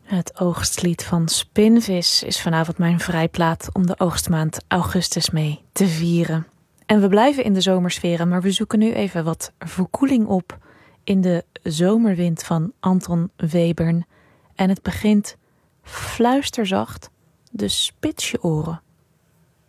Het oogstlied van Spinvis is vanavond mijn vrijplaat om de oogstmaand augustus mee te vieren. En we blijven in de zomersferen, maar we zoeken nu even wat verkoeling op in de zomerwind van Anton Webern. En het begint fluisterzacht, dus spits je oren.